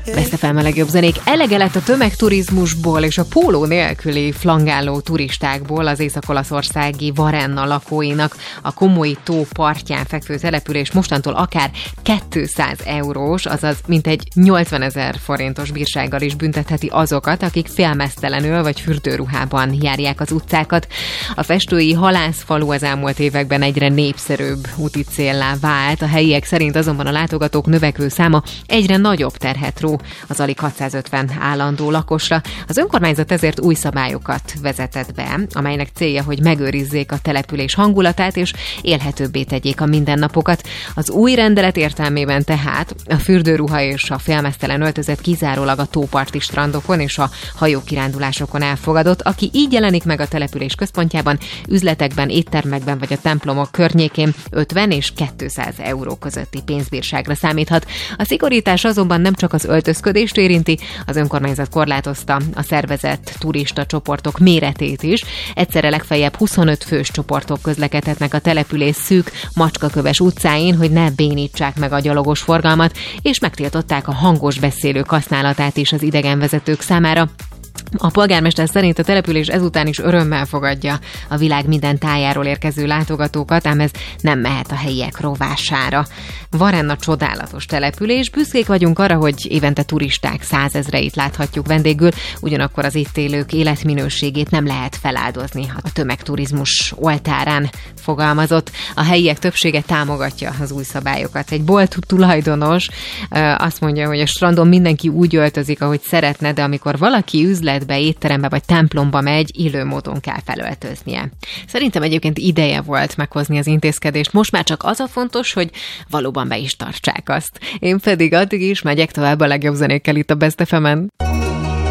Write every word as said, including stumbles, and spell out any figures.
Best ef em a legjobb zenék. Elege lett a tömegturizmusból és a póló nélküli flangáló turistákból az észak-olaszországi Varenna lakóinak. A Como-i tó partján fekvő település mostantól akár kétszáz eurós, azaz mintegy nyolcvanezer forintos bírsággal is büntetheti azokat, akik félmeztelenül vagy fürdőruhában járják az utcákat. A festői halászfalu az elmúlt években egyre népszerűbb úti céllá vált. A helyiek szerint azonban a látogatók növekvő száma egyre nagyobb terhet ró az alig hatszázötven állandó lakosra. Az önkormányzat ezért új szabályokat vezetett be, amelynek célja, hogy megőrizzék a település hangulatát és élhetőbbé tegyék a mindennapokat. Az új rendelet értelmében tehát a fürdőruha és a félmeztelen öltözet kizárólag a tóparti strandokon és a hajókirándulásokon elfogadott. Aki így jelenik meg a település központjában, üzletekben, éttermekben vagy a templomok környékén ötven és kétszáz euró közötti pénzbírságra számíthat. A szigorítás azonban nem csak az öltözködést érinti, az önkormányzat korlátozta a szervezett turista csoportok méretét is. Egyszerre legfeljebb huszonöt fős csoportok közlekedhetnek a település szűk, macskaköves utcáin, hogy ne bénítsák meg a gyalogos forgalmat, és megtiltották a hangos beszélők használatát is az idegenvezetők számára. A polgármester szerint a település ezután is örömmel fogadja a világ minden tájáról érkező látogatókat, ám ez nem mehet a helyiek rovására. Varenna csodálatos település, büszkék vagyunk arra, hogy évente turisták százezreit láthatjuk vendégül, ugyanakkor az itt élők életminőségét nem lehet feláldozni a tömegturizmus oltárán, fogalmazott. A helyiek többsége támogatja az új szabályokat. Egy bolt tulajdonos azt mondja, hogy a strandon mindenki úgy öltözik, ahogy szeretne, de amikor valaki üzletbe, étterembe vagy templomba megy, illő módon kell felöltöznie. Szerintem egyébként ideje volt meghozni az intézkedést, most már csak az a fontos, hogy valóban be is tartsák azt. Én pedig addig is megyek tovább a legjobb zenékkel itt a Best ef emen.